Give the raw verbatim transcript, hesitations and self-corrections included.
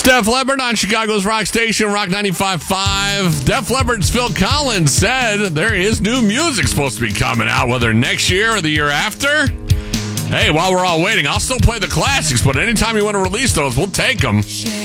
Def Leppard on Chicago's rock station, Rock ninety-five point five. Def Leppard's Phil Collins said there is new music supposed to be coming out, whether next year or the year after. Hey, while we're all waiting, I'll still play the classics, but anytime you want to release those, we'll take them.